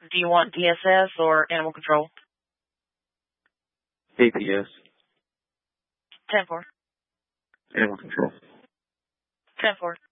Do you want DSS or animal control? APS. 10-4. Animal control. 10-4.